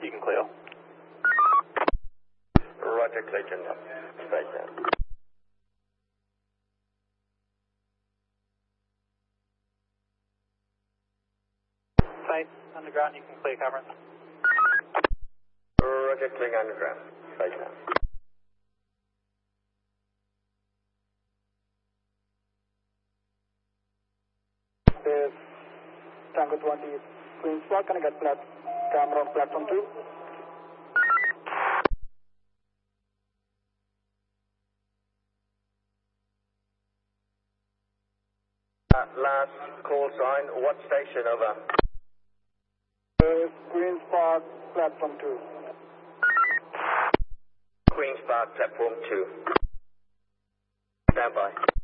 You can clear. Roger, Clayton. Straight down. Faith, underground, you can clear Cameron. Roger, clearing underground. Straight down. There's Tango 20, Queen's Park, can I get camera on platform 2? Last call sign, what station, over? There's Queen's Park, platform 2. Queen's Park, platform 2. Stand by.